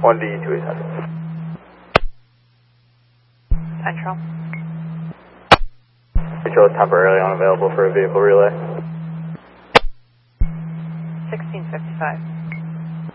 1D 2800. Central. Central is temporarily unavailable for a vehicle relay. 1655.